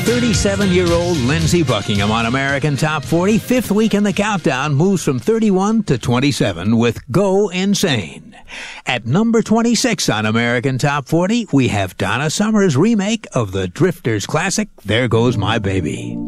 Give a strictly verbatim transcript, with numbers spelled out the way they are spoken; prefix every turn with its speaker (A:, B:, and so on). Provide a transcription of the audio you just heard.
A: thirty-seven-year-old Lindsey Buckingham on American Top forty. Fifth week in the countdown, moves from thirty-one to twenty-seven with Go Insane. At number twenty-six on American Top forty, we have Donna Summer's remake of the Drifters classic, There Goes My Baby.